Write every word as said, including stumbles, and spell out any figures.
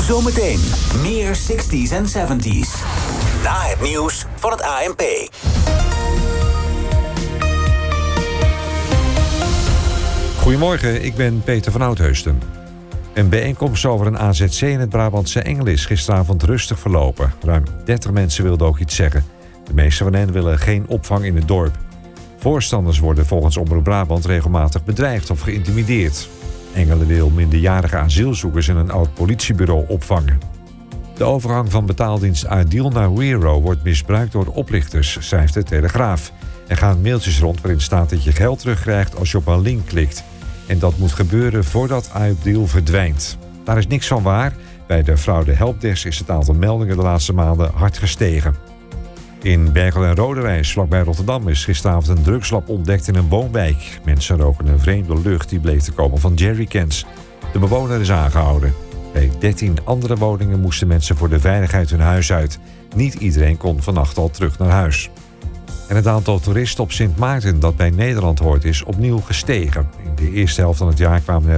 Zometeen meer zestig's en zeventig's. Na het nieuws van het A N P. Goedemorgen, ik ben Peter van Oudheusden. Een bijeenkomst over een A Z C in het Brabantse Engelen is gisteravond rustig verlopen. Ruim dertig mensen wilden ook iets zeggen. De meeste van hen willen geen opvang in het dorp. Voorstanders worden volgens Omroep Brabant regelmatig bedreigd of geïntimideerd. Engelen wil minderjarige asielzoekers in een oud politiebureau opvangen. De overgang van betaaldienst Ideal naar Wero wordt misbruikt door oplichters, schrijft de Telegraaf. Er gaan mailtjes rond waarin staat dat je geld terugkrijgt als je op een link klikt. En dat moet gebeuren voordat Ideal verdwijnt. Daar is niks van waar. Bij de fraude helpdesk is het aantal meldingen de laatste maanden hard gestegen. In Berkel en Roderijs, vlakbij Rotterdam, is gisteravond een drugslab ontdekt in een woonwijk. Mensen roken een vreemde lucht die bleek te komen van jerrycans. De bewoner is aangehouden. Bij dertien andere woningen moesten mensen voor de veiligheid hun huis uit. Niet iedereen kon vannacht al terug naar huis. En het aantal toeristen op Sint Maarten dat bij Nederland hoort is opnieuw gestegen. In de eerste helft van het jaar kwamen er